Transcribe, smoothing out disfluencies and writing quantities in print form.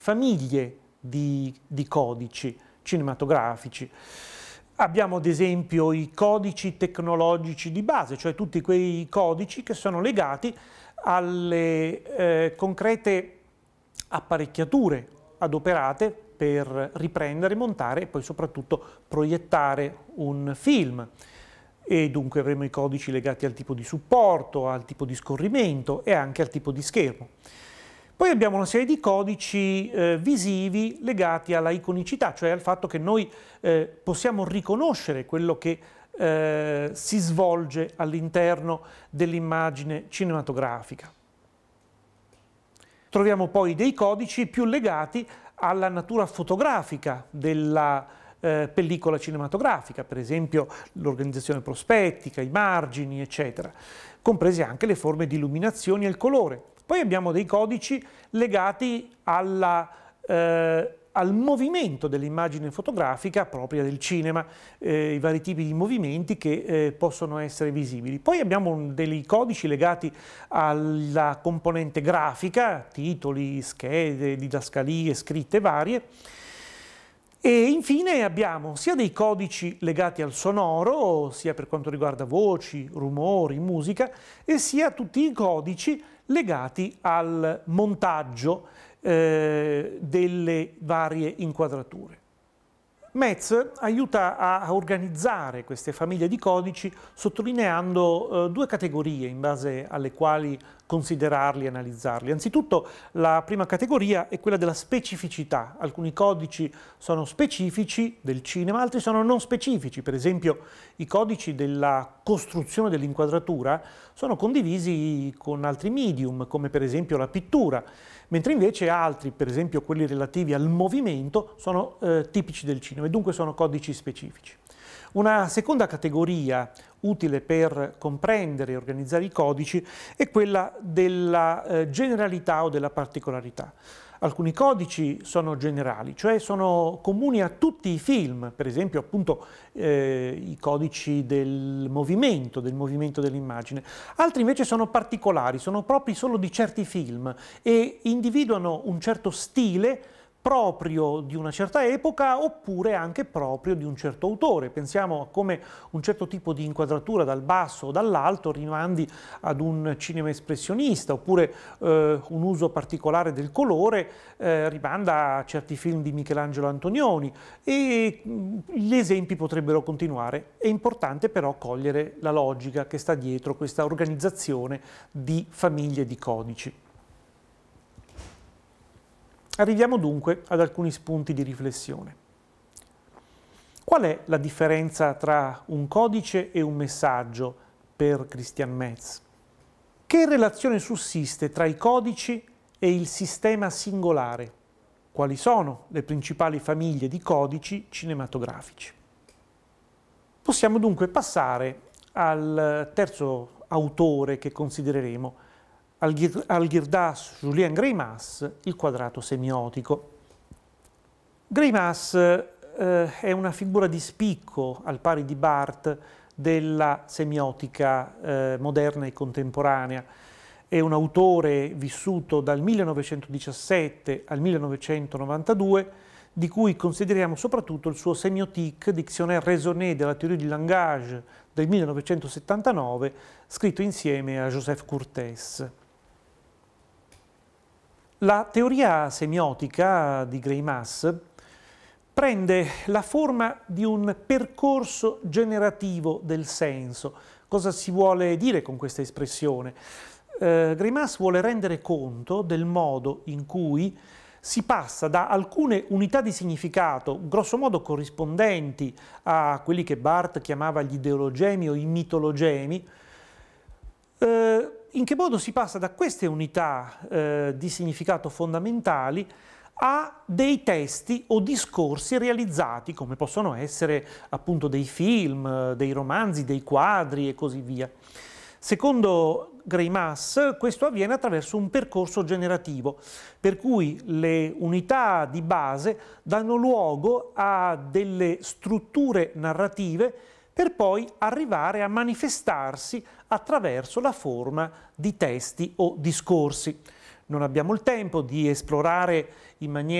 famiglie di codici cinematografici. Abbiamo ad esempio i codici tecnologici di base, cioè tutti quei codici che sono legati alle concrete apparecchiature adoperate per riprendere, montare e poi soprattutto proiettare un film. E dunque avremo i codici legati al tipo di supporto, al tipo di scorrimento e anche al tipo di schermo. Poi abbiamo una serie di codici visivi legati alla iconicità, cioè al fatto che noi possiamo riconoscere quello che si svolge all'interno dell'immagine cinematografica. Troviamo poi dei codici più legati alla natura fotografica della pellicola cinematografica, per esempio l'organizzazione prospettica, i margini, eccetera, comprese anche le forme di illuminazione e il colore. Poi abbiamo dei codici legati al movimento dell'immagine fotografica propria del cinema, i vari tipi di movimenti che possono essere visibili. Poi abbiamo dei codici legati alla componente grafica, titoli, schede, didascalie, scritte varie. E infine abbiamo sia dei codici legati al sonoro, sia per quanto riguarda voci, rumori, musica, e sia tutti i codici legati al montaggio delle varie inquadrature. Metz aiuta a organizzare queste famiglie di codici sottolineando due categorie in base alle quali considerarli e analizzarli. Anzitutto la prima categoria è quella della specificità. Alcuni codici sono specifici del cinema, altri sono non specifici. Per esempio i codici della costruzione dell'inquadratura sono condivisi con altri medium, come per esempio la pittura, mentre invece altri, per esempio quelli relativi al movimento, sono tipici del cinema e dunque sono codici specifici. Una seconda categoria utile per comprendere e organizzare i codici è quella della generalità o della particolarità. Alcuni codici sono generali, cioè sono comuni a tutti i film, per esempio appunto i codici del movimento dell'immagine. Altri invece sono particolari, sono propri solo di certi film e individuano un certo stile proprio di una certa epoca oppure anche proprio di un certo autore. Pensiamo a come un certo tipo di inquadratura dal basso o dall'alto rimandi ad un cinema espressionista, oppure un uso particolare del colore rimanda a certi film di Michelangelo Antonioni, e gli esempi potrebbero continuare. È importante però cogliere la logica che sta dietro questa organizzazione di famiglie di codici. Arriviamo dunque ad alcuni spunti di riflessione. Qual è la differenza tra un codice e un messaggio per Christian Metz? Che relazione sussiste tra i codici e il sistema singolare? Quali sono le principali famiglie di codici cinematografici? Possiamo dunque passare al terzo autore che considereremo, Algirdas Julien Greimas, il quadrato semiotico. Greimas è una figura di spicco, al pari di Barthes, della semiotica moderna e contemporanea. È un autore vissuto dal 1917 al 1992, di cui consideriamo soprattutto il suo Sémiotique, Dictionnaire raisonné de la théorie du langage del 1979, scritto insieme a Joseph Courtès. La teoria semiotica di Greimas prende la forma di un percorso generativo del senso. Cosa si vuole dire con questa espressione? Greimas vuole rendere conto del modo in cui si passa da alcune unità di significato, grosso modo corrispondenti a quelli che Barthes chiamava gli ideologemi o i mitologemi, in che modo si passa da queste unità di significato fondamentali a dei testi o discorsi realizzati, come possono essere appunto dei film, dei romanzi, dei quadri e così via. Secondo Greimas, questo avviene attraverso un percorso generativo, per cui le unità di base danno luogo a delle strutture narrative per poi arrivare a manifestarsi attraverso la forma di testi o discorsi. Non abbiamo il tempo di esplorare in maniera